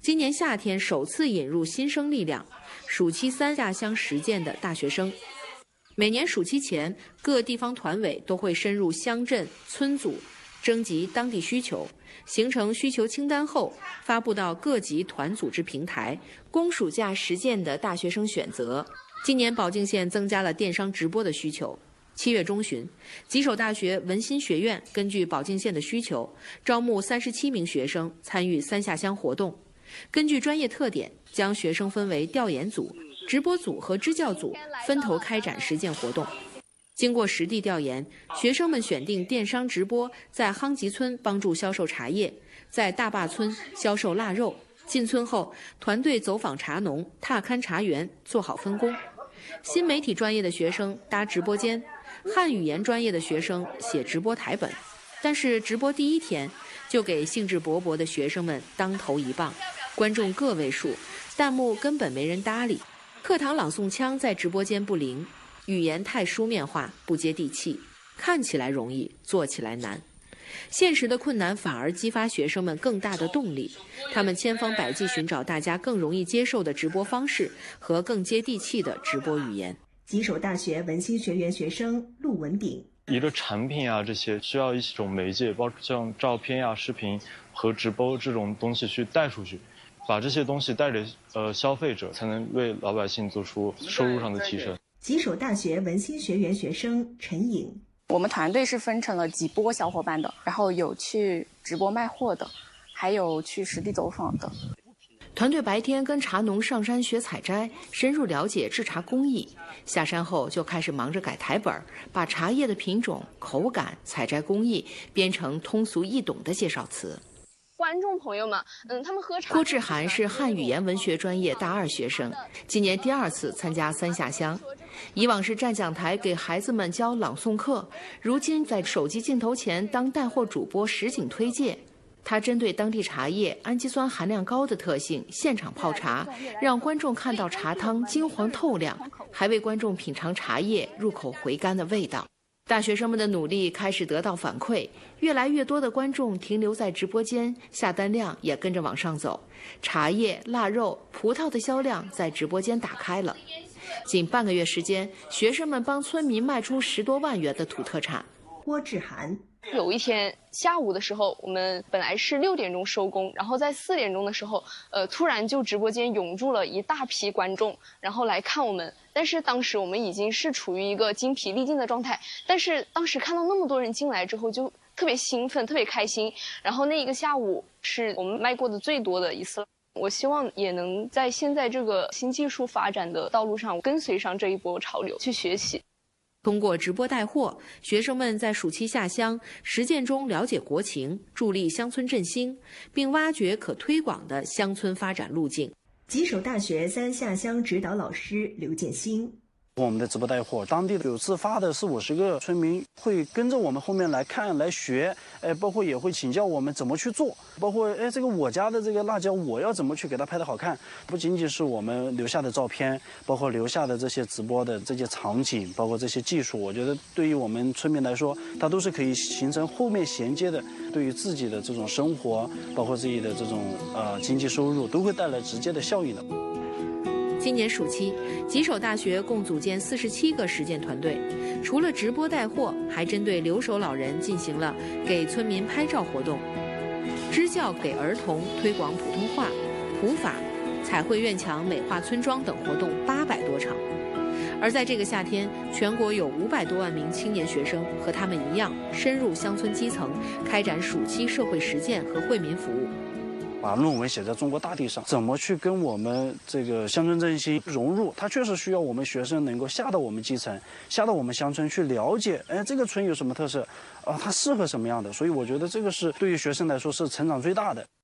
今年夏天首次引入新生力量，暑期3下乡实践的大学生。每年暑期前，各地方团委都会深入乡镇、村组，征集当地需求，形成需求清单后，发布到各级团组织平台，供暑假实践的大学生选择。今年保靖县增加了电商直播的需求。7月中旬，吉首大学文心学院根据保靖县的需求，招募37名学生参与3下乡活动。根据专业特点，将学生分为调研组、直播组和支教组，分头开展实践活动。经过实地调研，学生们选定电商直播在夯集村帮助销售茶叶，在大坝村销售腊肉。进村后，团队走访茶农，踏勘茶园，做好分工。新媒体专业的学生搭直播间，汉语言专业的学生写直播台本。但是直播第1天，就给兴致勃勃的学生们当头一棒，观众个位数，弹幕根本没人搭理。课堂朗诵腔在直播间不灵，语言太书面化，不接地气，看起来容易，做起来难。现实的困难反而激发学生们更大的动力，他们千方百计寻找大家更容易接受的直播方式和更接地气的直播语言。 吉首大学文心学院学生陆文鼎， 一个产品啊，这些需要一种媒介，包括像照片啊、视频和直播这种东西去带出去，把这些东西带给消费者，才能为老百姓做出收入上的提升。 吉首大学文心学院学生陈颖， 我们团队是分成了几波小伙伴的，然后有去直播卖货的，还有去实地走访的。 团队白天跟茶农上山学采摘，深入了解制茶工艺，下山后就开始忙着改台本，把茶叶的品种、口感、采摘工艺编成通俗易懂的介绍词。 观众朋友们，他们喝茶。 郭志涵是汉语言文学专业大2学生，今年第2次参加3下乡。以往是站讲台给孩子们教朗诵课，如今在手机镜头前当带货主播实景推介。他针对当地茶叶氨基酸含量高的特性，现场泡茶，让观众看到茶汤金黄透亮，还为观众品尝茶叶入口回甘的味道。大学生们的努力开始得到反馈，越来越多的观众停留在直播间，下单量也跟着往上走。茶叶、腊肉、葡萄的销量在直播间打开了。仅半个月时间，学生们帮村民卖出10多万元的土特产。 郭志涵， 有一天下午的时候，我们本来是6点钟收工，然后在4点钟的时候，突然就直播间涌入了一大批观众，然后来看我们。但是当时我们已经是处于一个精疲力尽的状态，但是当时看到那么多人进来之后，就特别兴奋，特别开心。然后那一个下午是我们卖过的最多的一次了。我希望也能在现在这个新技术发展的道路上跟随上这一波潮流，去学习。 通过直播带货，学生们在暑期下乡实践中了解国情，助力乡村振兴，并挖掘可推广的乡村发展路径。 吉首大学3下乡指导老师刘建新， 我们的直播带货，当地有自发的40-50个村民会跟着我们后面来看来学，包括也会请教我们怎么去做，包括这个我家的这个辣椒我要怎么去给它拍得好看，不仅仅是我们留下的照片，包括留下的这些直播的这些场景，包括这些技术，我觉得对于我们村民来说，它都是可以形成后面衔接的，对于自己的这种生活，包括自己的这种经济收入，都会带来直接的效益的。 今年暑期，吉首大学共组建47个实践团队，除了直播带货，还针对留守老人进行了给村民拍照活动，支教给儿童推广普通话、普法、彩绘院墙美化村庄等活动800多场。而在这个夏天，全国有500多万名青年学生和他们一样，深入乡村基层，开展暑期社会实践和惠民服务。 把论文写在中国大地上，怎么去跟我们这个乡村振兴融入？它确实需要我们学生能够下到我们基层，下到我们乡村去了解，这个村有什么特色，它适合什么样的？所以我觉得这个是对于学生来说是成长最大的。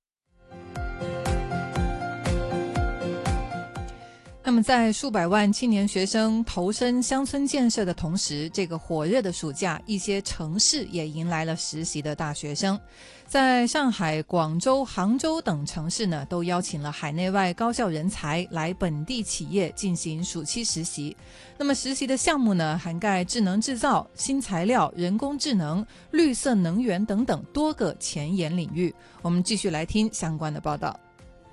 那么在数百万青年学生投身乡村建设的同时，这个火热的暑假，一些城市也迎来了实习的大学生。在上海、广州、杭州等城市呢，都邀请了海内外高校人才来本地企业进行暑期实习。那么实习的项目呢，涵盖智能制造、新材料、人工智能、绿色能源等等多个前沿领域。我们继续来听相关的报道。